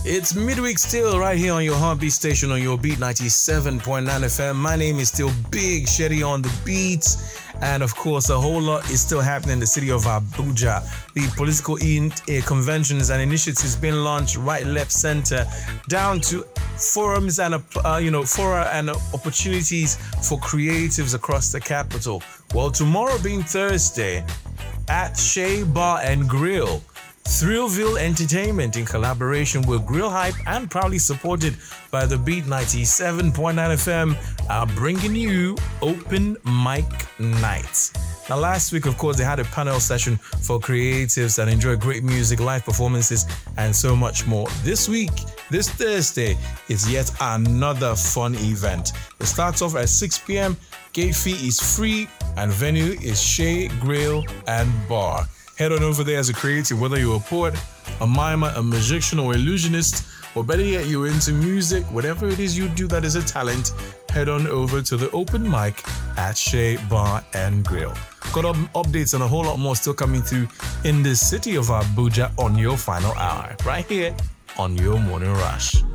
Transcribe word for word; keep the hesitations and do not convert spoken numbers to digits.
It's midweek still right here on your heartbeat station on your beat ninety-seven point nine F M. My name is still Big Shetty on the beats. And of course, a whole lot is still happening in the city of Abuja. The political in, uh, conventions and initiatives being launched right, left, center, down to forums and uh, you know fora and opportunities for creatives across the capital. Well, tomorrow being Thursday, at Shea Bar and Grill, Thrillville Entertainment in collaboration with Grill Hype and proudly supported by the Beat ninety-seven point nine F M are bringing you Open Mic Night. Now, last week, of course, they had a panel session for creatives that enjoy great music, live performances, and so much more. This week, this Thursday, is yet another fun event. It starts off at six p.m. Gate fee is free, and venue is Shea Grill and Bar. Head on over there as a creative, whether you're a poet, a mimer, a magician, or illusionist, or better yet, you're into music, whatever it is you do that is a talent, head on over to the open mic at Shea Bar and Grill. Got up- updates and a whole lot more still coming through in the city of Abuja on your final hour, right here on your morning rush.